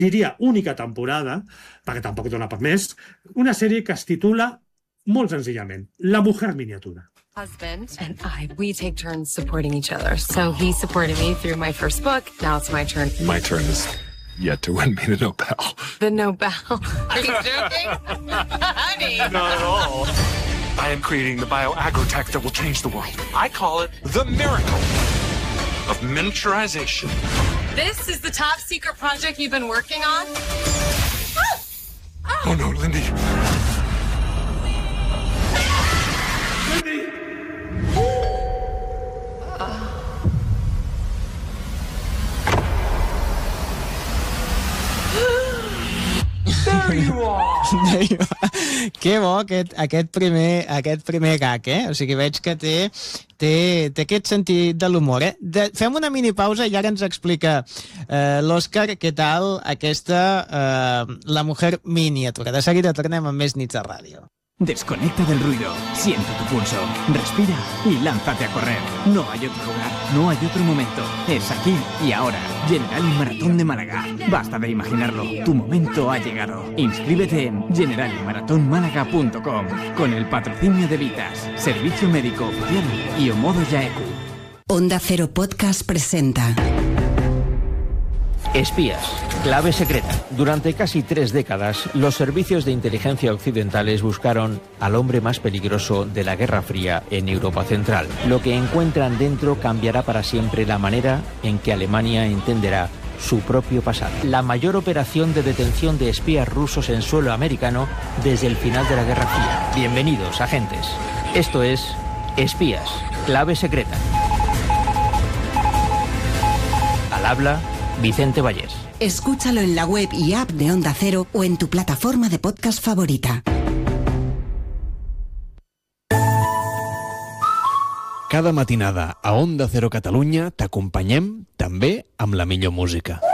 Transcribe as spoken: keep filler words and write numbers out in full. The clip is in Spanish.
diria única temporada, perquè tampoc dona per més, una sèrie que es titula molt senzillament La mujer miniatura. Husband and I, we take turns supporting each other. So he supported me through my first book. Now it's my turn. My turn is yet to win me the Nobel. The Nobel. Are you joking? Honey. Not at all. I am creating the bioagrotech that will change the world. I call it the miracle of miniaturization. This is the top secret project you've been working on? Oh no, Lindy. Que bo aquest, aquest, primer, aquest primer gag, eh? O sigui, veig que té, té, té aquest sentit de l'humor, eh? De, fem una mini pausa i ara ens explica eh, l'Òscar què tal aquesta eh, La mujer miniatura. De seguida tornem amb més nits de ràdio. Desconecta del ruido, siente tu pulso, respira y lánzate a correr. No hay otro lugar, no hay otro momento. Es aquí y ahora. Generali Maratón de Málaga. Basta de imaginarlo, tu momento ha llegado. Inscríbete en generali maratón málaga punto com con el patrocinio de Vitas, Servicio Médico Oficial y Omodo Yaeku. Onda Cero Podcast presenta Espías, clave secreta. Durante casi tres décadas, los servicios de inteligencia occidentales buscaron al hombre más peligroso de la Guerra Fría en Europa Central. Lo que encuentran dentro cambiará para siempre la manera en que Alemania entenderá su propio pasado. La mayor operación de detención de espías rusos en suelo americano desde el final de la Guerra Fría. Bienvenidos, agentes. Esto es Espías, clave secreta. Al habla Vicente Vallés. Escúchalo en la web y app de Onda Cero o en tu plataforma de podcast favorita. Cada matinada a Onda Cero Catalunya t'acompanyem també amb la millor música.